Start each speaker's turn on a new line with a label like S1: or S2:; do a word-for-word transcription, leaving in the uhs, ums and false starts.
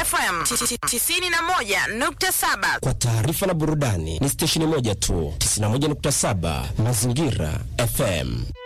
S1: F M tisini na moja nukta saba.
S2: Kwa taarifa na burudani ni stesheni moja tu, tisini na moja nukta saba Mazingira F M.